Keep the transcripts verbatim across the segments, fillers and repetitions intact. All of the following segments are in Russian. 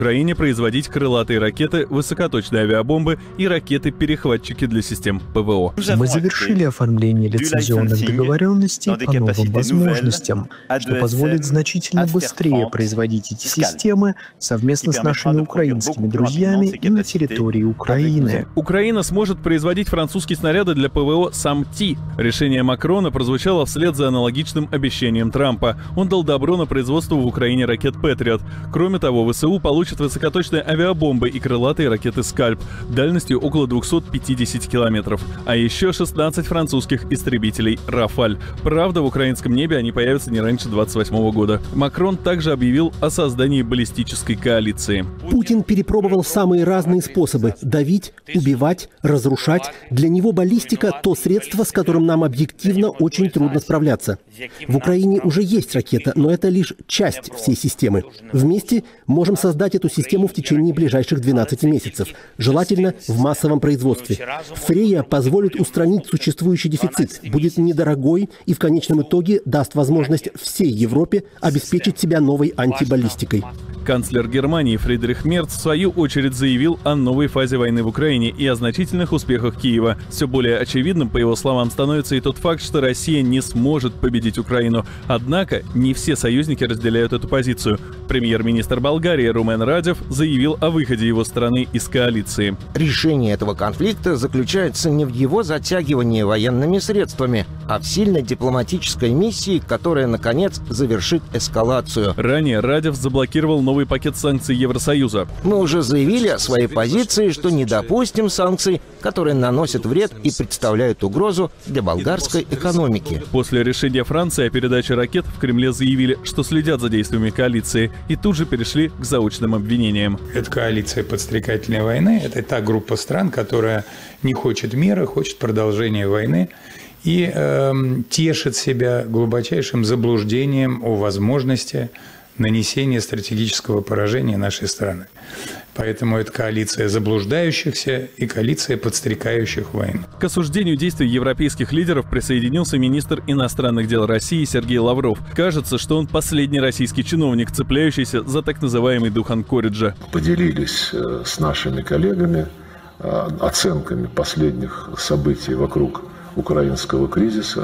Украине производить крылатые ракеты, высокоточные авиабомбы и ракеты-перехватчики для систем ПВО. Мы завершили оформление лицензионных договоренностей по новым возможностям, что позволит значительно быстрее производить эти системы совместно с нашими украинскими друзьями и на территории Украины. Украина сможет производить французские снаряды для ПВО «Самти». Решение Макрона прозвучало вслед за аналогичным обещанием Трампа. Он дал добро на производство в Украине ракет «Патриот». Кроме того, ВСУ получат высокоточные авиабомбы и крылатые ракеты «Скальп» дальностью около двухсот пятидесяти километров. А еще шестнадцать французских истребителей «Рафаль». Правда, в украинском небе они появятся не раньше двадцать восьмого года. Макрон также объявил о создании баллистической коалиции. Путин перепробовал самые разные способы – давить, убивать, разрушать. Для него баллистика – то средство, с которым нам объективно очень трудно справляться. В Украине уже есть ракета, но это лишь часть всей системы. Вместе можем создать эту систему в течение ближайших двенадцати месяцев, желательно в массовом производстве. Фрея позволит устранить существующий дефицит, будет недорогой и в конечном итоге даст возможность всей Европе обеспечить себя новой антибаллистикой. Канцлер Германии Фридрих Мерц в свою очередь заявил о новой фазе войны в Украине и о значительных успехах Киева. Все более очевидным, по его словам, становится и тот факт, что Россия не сможет победить Украину. Однако не все союзники разделяют эту позицию. Премьер-министр Болгарии Румен Радев заявил о выходе его страны из коалиции. Решение этого конфликта заключается не в его затягивании военными средствами, а в сильной дипломатической миссии, которая, наконец, завершит эскалацию. Ранее Радев заблокировал новый пакет санкций Евросоюза. Мы уже заявили о своей позиции, что не допустим санкций, которые наносят вред и представляют угрозу для болгарской экономики. После решения Франции о передаче ракет в Кремле заявили, что следят за действиями коалиции, и тут же перешли к заочным обвинениям. Это коалиция подстрекательной войны. Это та группа стран, которая не хочет мира, хочет продолжения войны и э, тешит себя глубочайшим заблуждением о возможности нанесения стратегического поражения нашей страны. Поэтому это коалиция заблуждающихся и коалиция подстрекающих войну. К осуждению действий европейских лидеров присоединился министр иностранных дел России Сергей Лавров. Кажется, что он последний российский чиновник, цепляющийся за так называемый дух Анкориджа. Поделились с нашими коллегами оценками последних событий вокруг украинского кризиса,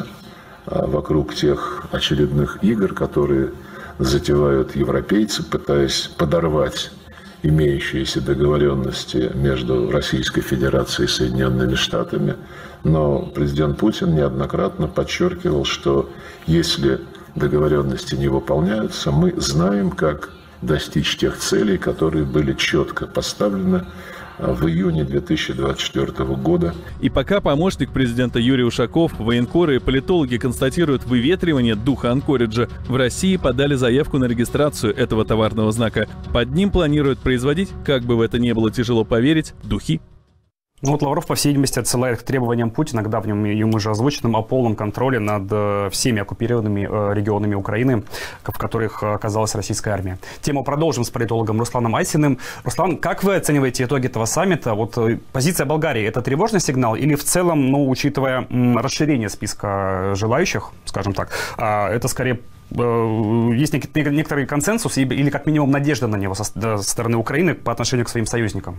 вокруг тех очередных игр, которые затевают европейцы, пытаясь подорвать имеющиеся договоренности между Российской Федерацией и Соединенными Штатами. Но президент Путин неоднократно подчеркивал, что если договоренности не выполняются, мы знаем, как достичь тех целей, которые были четко поставлены в июне две тысячи двадцать четвёртого года. И пока помощник президента Юрий Ушаков, военкоры и политологи констатируют выветривание духа Анкориджа, в России подали заявку на регистрацию этого товарного знака. Под ним планируют производить, как бы в это ни было тяжело поверить, духи. Ну вот Лавров, по всей видимости, отсылает к требованиям Путина, к давним ему же озвученным, о полном контроле над э, всеми оккупированными э, регионами Украины, в которых оказалась российская армия. Тему продолжим с политологом Русланом Айсиным. Руслан, как вы оцениваете итоги этого саммита? Вот э, позиция Болгарии – это тревожный сигнал или в целом, ну, учитывая м, расширение списка желающих, скажем так, э, это скорее э, есть некий, некоторый консенсус или как минимум надежда на него со, со стороны Украины по отношению к своим союзникам?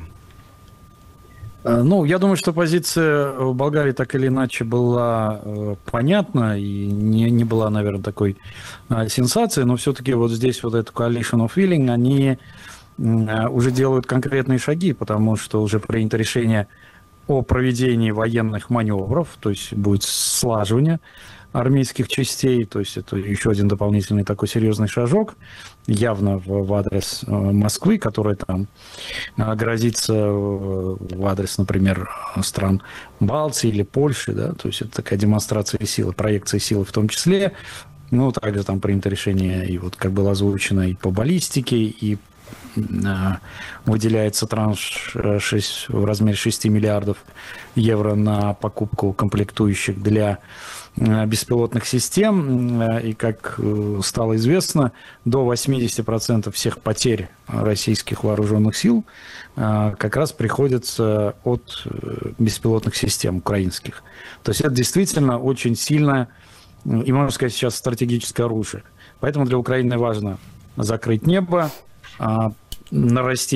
Ну, я думаю, что позиция в Болгарии так или иначе была э, понятна и не, не была, наверное, такой э, сенсацией, но все-таки вот здесь вот эту coalition of willing, они э, уже делают конкретные шаги, потому что уже принято решение о проведении военных маневров, то есть будет слаживание армейских частей, то есть это еще один дополнительный такой серьезный шажок, явно в, в адрес э, Москвы, которая там э, грозится в, в адрес, например, стран Балтии или Польши, да, то есть это такая демонстрация силы, проекция силы в том числе. Ну, также там принято решение, и вот как было озвучено, и по баллистике, и э, выделяется транш шесть, в размере шести миллиардов евро на покупку комплектующих для беспилотных систем, и, как стало известно, до восьмидесяти процентов всех потерь российских вооруженных сил как раз приходится от беспилотных систем украинских. То есть это действительно очень сильное и, можно сказать, сейчас стратегическое оружие. Поэтому для Украины важно закрыть небо, нарастить